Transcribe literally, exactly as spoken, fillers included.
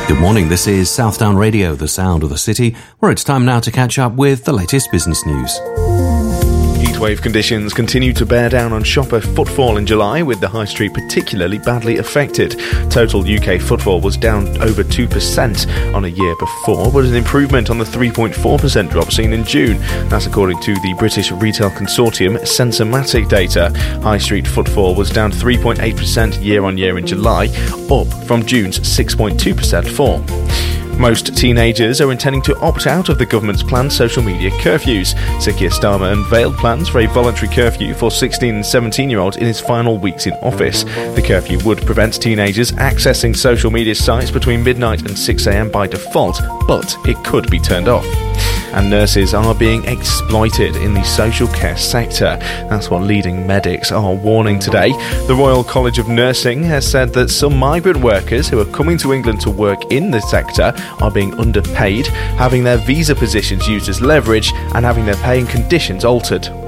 Good morning, this is Southdown Radio, the sound of the city, where it's time now to catch up with the latest business news. Heatwave conditions continue to bear down on shopper footfall in July, with the high street particularly badly affected. Total U K footfall was down over two percent on a year before, but an improvement on the three point four percent drop seen in June. That's according to the British Retail Consortium Sensormatic data. High street footfall was down three point eight percent year on year in July, up from June's six point two percent fall. Most teenagers are intending to opt out of the government's planned social media curfews. Sir Keir Starmer unveiled plans for a voluntary curfew for sixteen and seventeen-year-olds in his final weeks in office. The curfew would prevent teenagers accessing social media sites between midnight and six a.m. by default, but it could be turned off. And nurses are being exploited in the social care sector. That's what leading medics are warning today. The Royal College of Nursing has said that some migrant workers who are coming to England to work in the sector are being underpaid, having their visa positions used as leverage, and having their pay and conditions altered.